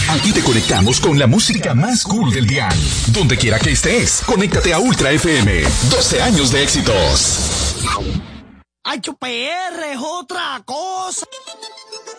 Aquí te conectamos con la música más cool del dial. Donde quiera que estés, conéctate a Ultra FM. 12 años de éxitos. HPR es otra cosa.